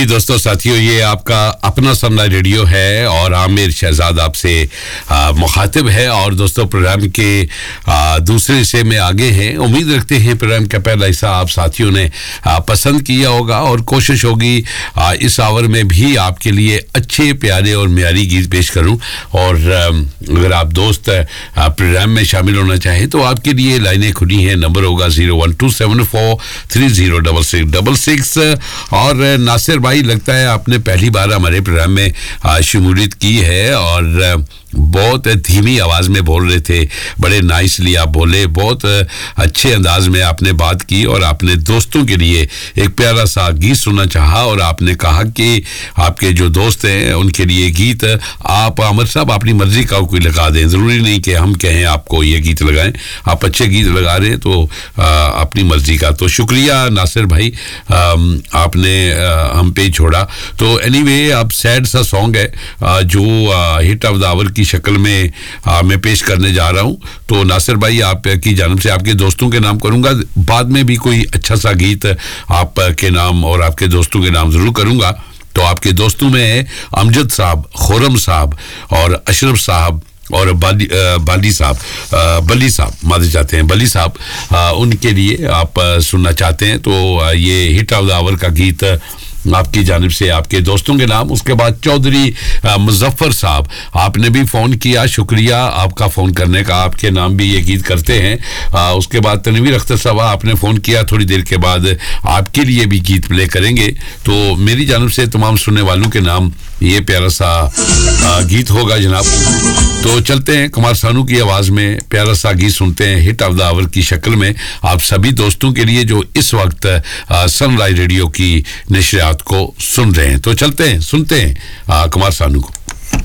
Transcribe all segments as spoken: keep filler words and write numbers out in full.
जी दोस्तों साथियों, ये आपका अपना सनराइज रेडियो है और आमिर शहजाद आपसे मुखातिब है। और दोस्तों प्रोग्राम के आ, दूसरे हिस्से में आगे हैं। उम्मीद रखते हैं प्रोग्राम का पहला हिस्सा आप साथियों ने आ, पसंद किया होगा और कोशिश होगी आ, इस आवर में भी आपके लिए अच्छे प्यारे और म्यारी गीत पेश करूं। और आ, अगर आप दोस्त प्रोग्राम में शामिल होना चाहें तो आपके लिए लाइनें खुली हैं। नंबर होगा zero one two seven four three zero double six double six. और नासिर भाई, लगता है आपने पहली बार हमारे प्रोग्राम में शमूलियत की है और बहुत धीमी आवाज़ में बोल रहे थे, बड़े नाइसली आप बोले, बहुत अच्छे अंदाज में आपने बात की और आपने दोस्तों के लिए एक प्यारा सा गीत सुनना चाहा। और आपने कहा कि आपके जो दोस्त हैं उनके लिए गीत आप आमिर साहब अपनी मर्जी का कोई लगा दें, ज़रूरी नहीं कि हम कहें आपको ये गीत लगाएं। आप अच्छे गीत लगा रहे हैं तो आ, अपनी मर्जी का। तो शुक्रिया नासिर भाई, आ, आपने आ, हम पे छोड़ा। तो एनीवे, अब सैड सा सॉन्ग है आ, जो आ, हिट ऑफ द आवर की शक्ल में आ, मैं पेश करने जा रहा हूं। तो नासिर भाई, आप की जानिब से आपके दोस्तों के नाम करूंगा, बाद में भी कोई अच्छा सा गीत आप के नाम और आपके दोस्तों के नाम जरूर करूंगा। तो आपके दोस्तों में है अमजद साहब, खुरम साहब और अशरफ साहब और बाली बाली साहब बली साहब मादे चाहते हैं बली साहब, उनके लिए आप सुनना चाहते हैं। तो ये हिट ऑफ द आवर का गीत आपकी जानिब से आपके दोस्तों के नाम। उसके बाद चौधरी मुजफ्फर साहब, आपने भी फ़ोन किया, शुक्रिया आपका फ़ोन करने का, आपके नाम भी ये गीत करते हैं। आ, उसके बाद तनवीर अख्तर साहब, आपने फ़ोन किया, थोड़ी देर के बाद आपके लिए भी गीत प्ले करेंगे। तो मेरी जानिब से तमाम सुनने वालों के नाम ये प्यारा सा आ, गीत होगा जनाब। तो चलते हैं कुमार सानू की आवाज़ में प्यारा सा गीत सुनते हैं हिट ऑफ द आवर की शक्ल में आप सभी दोस्तों के लिए जो इस वक्त सनराइज रेडियो की नशरियात को सुन रहे हैं। तो चलते हैं, सुनते हैं आ, कुमार सानू को।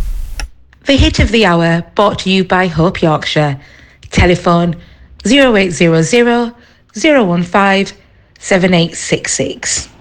The hit of the hour brought to you by Hope Yorkshire. Telephone zero eight zero zero zero one five seven eight six six.